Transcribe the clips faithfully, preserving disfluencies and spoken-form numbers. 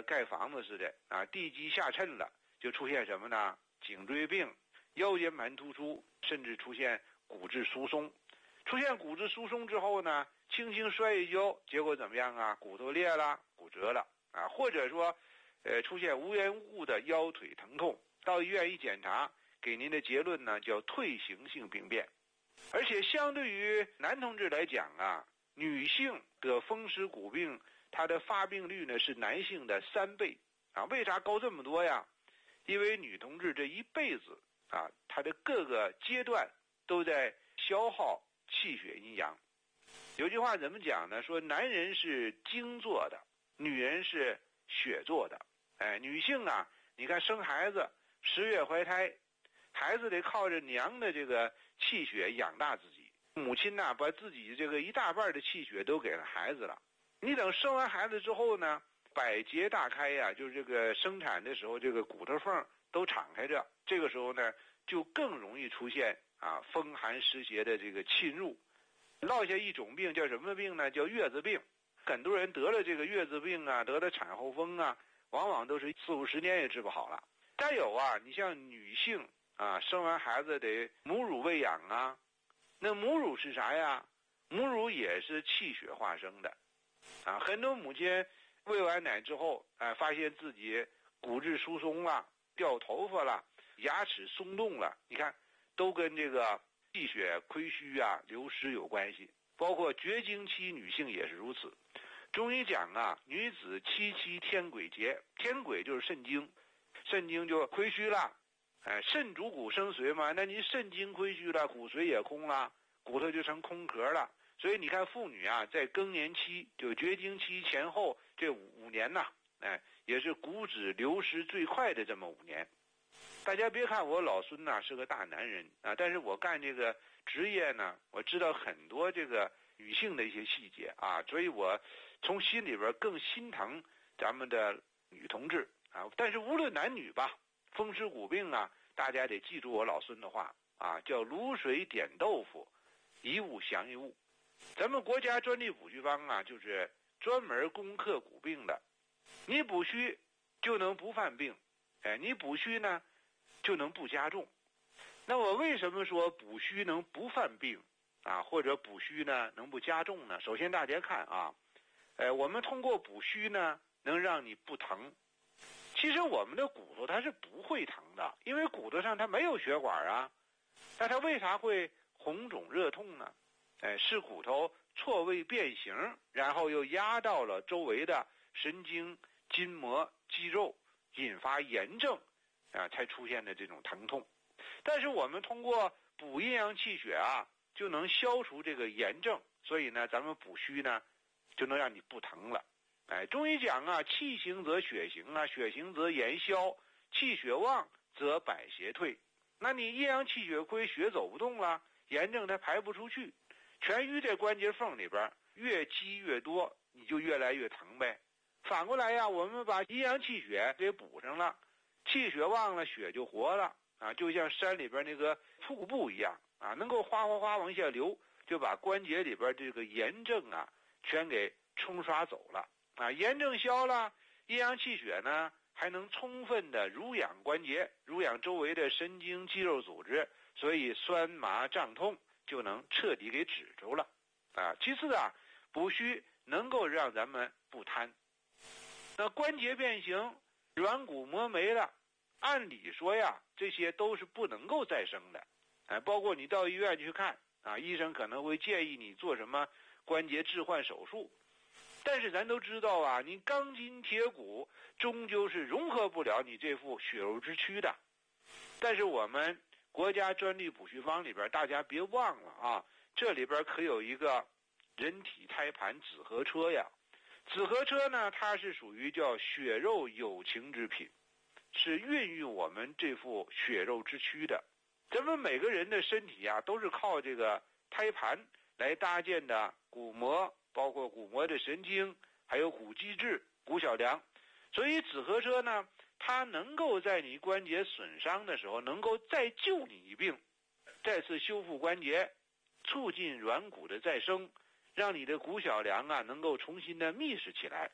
盖房子似的啊，地基下沉了，就出现什么呢？颈椎病、腰间盘突出，甚至出现骨质疏松。出现骨质疏松之后呢，轻轻摔一跤，结果怎么样啊？骨头裂了，骨折了啊，或者说，呃，出现无缘无故的腰腿疼痛，到医院一检查，给您的结论呢叫退行性病变。而且相对于男同志来讲啊，女性得风湿骨病，它的发病率呢是男性的三倍啊。为啥高这么多呀？因为女同志这一辈子啊，她的各个阶段都在消耗气血阴阳。有句话怎么讲呢？说男人是精做的，女人是血做的。哎，女性啊，你看生孩子十月怀胎，孩子得靠着娘的这个气血养大自己。母亲呢、啊，把自己这个一大半的气血都给了孩子了。你等生完孩子之后呢，百节大开呀、啊，就是这个生产的时候，这个骨头缝都敞开着。这个时候呢，就更容易出现啊风寒湿邪的这个侵入，落下一种病叫什么病呢？叫月子病。很多人得了这个月子病啊，得了产后风啊，往往都是四五十年也治不好了。再有啊，你像女性啊，生完孩子得母乳喂养啊，那母乳是啥呀？母乳也是气血化生的啊。很多母亲喂完奶之后，啊，发现自己骨质疏松了，掉头发了，牙齿松动了，你看都跟这个气血亏虚啊流失有关系。包括绝经期女性也是如此。中医讲啊，女子七七天癸竭，天癸就是肾经，肾经就亏虚了。哎，肾主骨生髓嘛，那你肾经亏虚了，骨髓也空了，骨头就成空壳了。所以你看妇女啊，在更年期就绝经期前后这五五年呐、啊，哎，也是骨质流失最快的这么五年。大家别看我老孙呐是个大男人啊，但是我干这个职业呢，我知道很多这个女性的一些细节啊，所以我从心里边更心疼咱们的女同志啊。但是无论男女吧，风湿骨病啊，大家得记住我老孙的话啊，叫卤水点豆腐，一物降一物。咱们国家专利补虚方啊，就是专门攻克骨病的。你补虚就能不犯病，哎，你补虚呢就能不加重。那我为什么说补虚能不犯病啊，或者补虚呢能不加重呢？首先大家看啊，呃，我们通过补虚呢能让你不疼。其实我们的骨头它是不会疼的，因为骨头上它没有血管啊。那它为啥会红肿热痛呢？哎，是骨头错位变形，然后又压到了周围的神经、筋膜、肌肉，引发炎症啊，才出现的这种疼痛。但是我们通过补阴阳气血啊，就能消除这个炎症，所以呢，咱们补虚呢，就能让你不疼了。哎，中医讲啊，气行则血行啊，血行则炎消，气血旺则百邪退。那你阴阳气血亏，血走不动了，炎症它排不出去，全淤在关节缝里边，越积越多，你就越来越疼呗。反过来呀，我们把阴阳气血给补上了，气血旺了，血就活了啊，就像山里边那个瀑布一样啊，能够哗哗哗往下流，就把关节里边这个炎症啊全给冲刷走了啊。炎症消了，阴阳气血呢还能充分的濡养关节，濡养周围的神经肌肉组织，所以酸麻胀痛就能彻底给止住了啊。其次啊，补虚能够让咱们不瘫。那关节变形，软骨磨没了，按理说呀，这些都是不能够再生的。哎，包括你到医院去看啊，医生可能会建议你做什么关节置换手术。但是咱都知道啊，你钢筋铁骨终究是融合不了你这副血肉之躯的。但是我们国家专利补虚方里边，大家别忘了啊，这里边可有一个人体胎盘紫河车呀。紫河车呢，它是属于叫血肉有情之品，是孕育我们这副血肉之躯的。咱们每个人的身体啊，都是靠这个胎盘来搭建的，骨膜，包括骨膜的神经，还有骨基质、骨小梁。所以紫河车呢，它能够在你关节损伤的时候，能够再救你一病，再次修复关节，促进软骨的再生，让你的骨小梁啊能够重新的密实起来。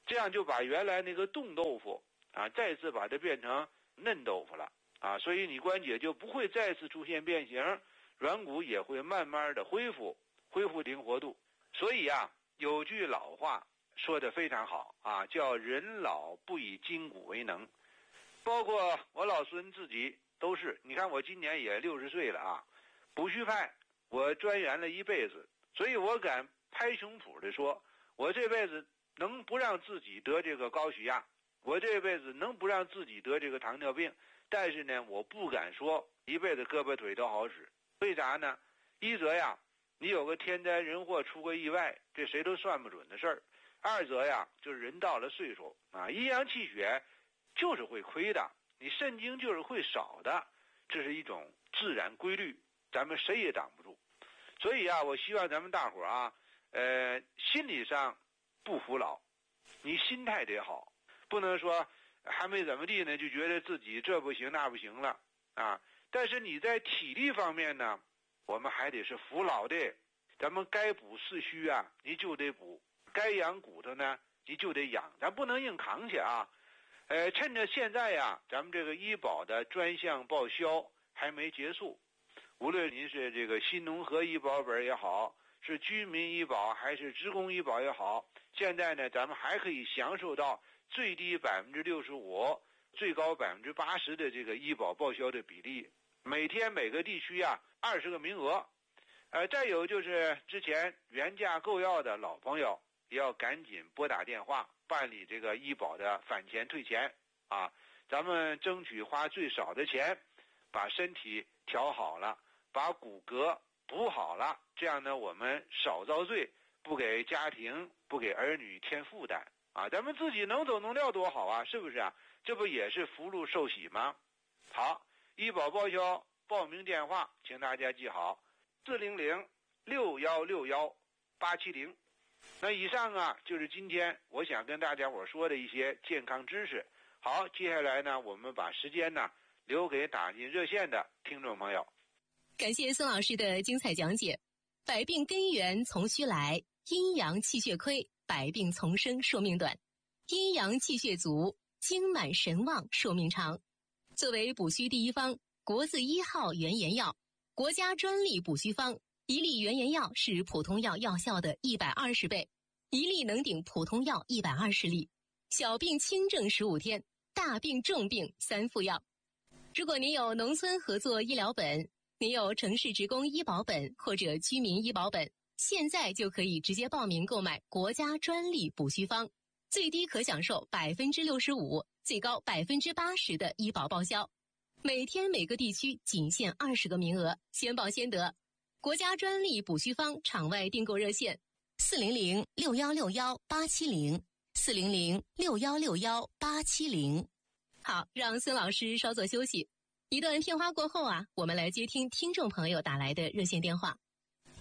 这样就把原来那个冻豆腐啊，再次把它变成嫩豆腐了啊，所以你关节就不会再次出现变形，软骨也会慢慢的恢复，恢复灵活度。所以啊，有句老话说得非常好啊，叫人老不以筋骨为能。包括我老孙自己都是，你看我今年也六十岁了啊，补虚派我钻研了一辈子，所以我敢拍胸脯的说，我这辈子能不让自己得这个高血压，我这辈子能不让自己得这个糖尿病，但是呢，我不敢说一辈子胳膊腿都好使。为啥呢？一则呀，你有个天灾人祸出个意外，这谁都算不准的事儿；二则呀，就是人到了岁数啊，阴阳气血就是会亏的，你肾精就是会少的，这是一种自然规律，咱们谁也挡不住。所以啊，我希望咱们大伙儿啊，呃，心理上不服老，你心态得好，不能说还没怎么地呢，就觉得自己这不行那不行了啊。但是你在体力方面呢，我们还得是服老的，咱们该补四虚啊，你就得补；该养骨头呢，你就得养，咱不能硬扛去啊。呃，趁着现在呀，咱们这个医保的专项报销还没结束，无论您是这个新农合医保本也好，是居民医保还是职工医保也好，现在呢，咱们还可以享受到最低百分之六十五、最高百分之八十的这个医保报销的比例。每天每个地区啊，二十个名额。呃，再有就是之前原价购药的老朋友，也要赶紧拨打电话办理这个医保的返钱退钱啊，咱们争取花最少的钱，把身体调好了，把骨骼补好了，这样呢，我们少遭罪，不给家庭、不给儿女添负担啊，咱们自己能走能料多好啊，是不是啊？这不也是福禄寿喜吗？好，医保报销报名电话，请大家记好：四零零六幺六幺八七零。那以上啊，就是今天我想跟大家伙说的一些健康知识。好，接下来呢，我们把时间呢留给打进热线的听众朋友。 感谢孙老师的精彩讲解。百病根源从虚来，阴阳气血亏，百病丛生，寿命短；阴阳气血足，精满神旺，寿命长。作为补虚第一方，国字一号原研药，国家专利补虚方，一粒原研药是普通药药效的一百二十倍，一粒能顶普通药一百二十粒。小病轻症十五天，大病重病三副药。如果您有农村合作医疗本，您有城市职工医保本或者居民医保本，现在就可以直接报名购买国家专利补虚方，最低可享受百分之六十五，最高百分之八十的医保报销。每天每个地区仅限二十个名额，先报先得。国家专利补虚方场外订购热线：四零零六幺六幺八七零，四零零六幺六幺八七零。好，让孙老师稍作休息。一段片花过后啊，我们来接听听众朋友打来的热线电话。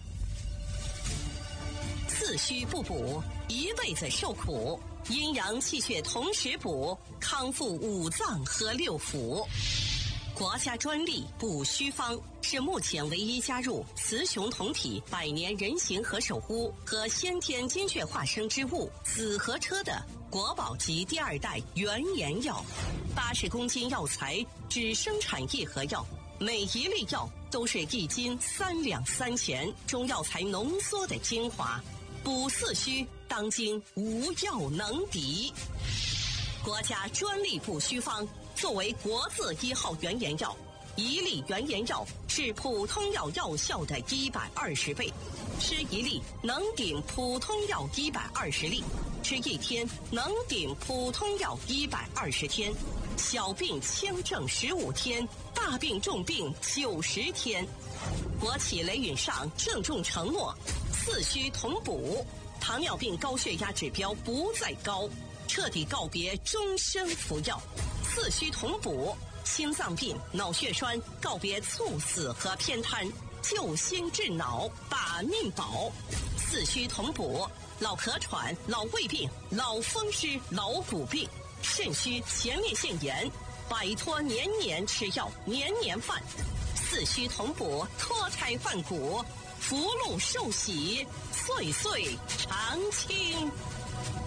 四虚不补，一辈子受苦；阴阳气血同时补，康复五脏和六腑。国家专利补虚方是目前唯一加入雌雄同体百年人形和守护和先天精血化生之物紫河车的国宝级第二代原研药。八十公斤药材只生产一盒药，每一粒药都是一斤三两三钱中药材浓缩的精华，补四虚当今无药能敌。国家专利补虚方作为国字一号原研药，一粒原研药是普通药药效的一百二十倍，吃一粒能顶普通药一百二十粒，吃一天能顶普通药一百二十天。小病轻症十五天，大病重病九十天。国企雷允上郑重承诺，四虚同补，糖尿病高血压指标不再高，彻底告别终身服药。四虚同补，心脏病、脑血栓告别猝死和偏瘫，救心治脑，把命保。四虚同补，老咳喘、老胃病、老风湿、老骨病、肾虚、前列腺炎，摆脱年年吃药、年年犯。四虚同补，脱胎换骨，福禄寿喜，岁岁常青。